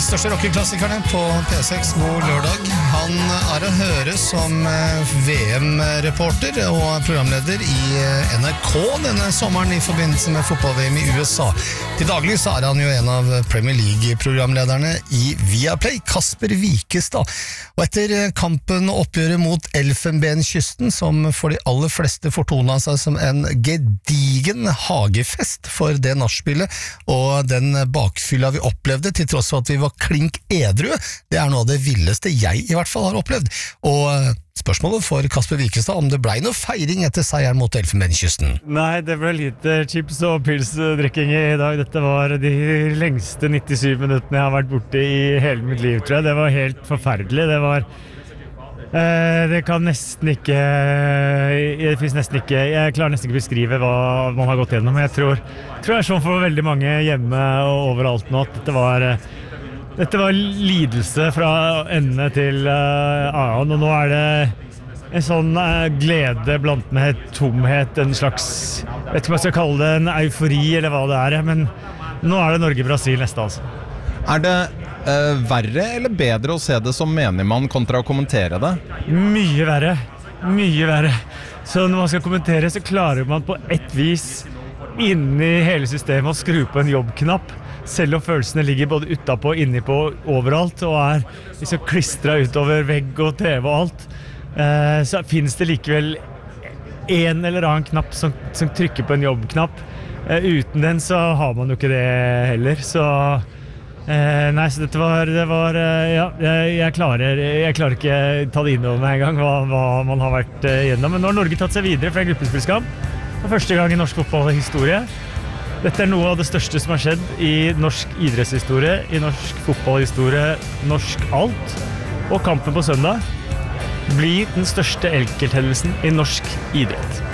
største rockeklassikerne på P6 god lørdag. Han å høre som VM-reporter og programleder i NRK denne sommeren i forbindelse med fotball-VM i USA. Til daglig så han jo en av Premier League-programlederne i Viaplay, Kasper Wikestad. Og etter kampen og oppgjøret mot Elfenbenskysten, som for de aller fleste fortonet seg som en gedigen hagefest for det nachspielet og den bakfylla vi opplevde, til tross for at vi var klink edru, det noe av det villeste jeg i hvert fall har opplevd. Og spørsmålet for Kasper Wikestad om det ble noe feiring etter seieren mot Elfenbenskysten. Nei, det ble lite chips og pilsdrikking i dag. Dette var de lengste 97 minuttene jeg har vært borte i hele mitt liv, tror jeg. Det var helt forferdelig. Det kan nesten ikke det finnes nesten ikke jeg klarer nesten ikke beskrive hva man har gått gjennom. Jeg tror det sånn for veldig mange hjemme og overalt nå at dette var lidelse fra ende til annen, og nå det en sånn glede blant med tomhet, en slags, vet ikke om jeg skal kalle det en eufori eller hva det men nå det Norge-Brasil neste altså. Det verre eller bedre å se det som menigmann kontra å kommentere det? Mye verre. Så når man skal kommentere så klarer man på et vis inni hele systemet å skru på en jobbknapp, selv om følelsene ligger både utenpå, innipå, overalt, og liksom klistret utover vegg og TV og alt. Så finnes det likevel en eller annen knapp som trykker på en jobbknapp. Uten den så har man jo ikke det heller, så nei, så det var ja, jeg klarer ikke ta det inn over meg en gang hva man har vært gjennom, men nå har Norge tatt seg videre fra en gruppespillskamp for første gang i norsk fotballhistorie. Dette noe av det største som har skjedd i norsk idrettshistorie, i norsk fotballhistorie, norsk alt, og kampen på søndag blir den største enkelthendelsen i norsk idrett.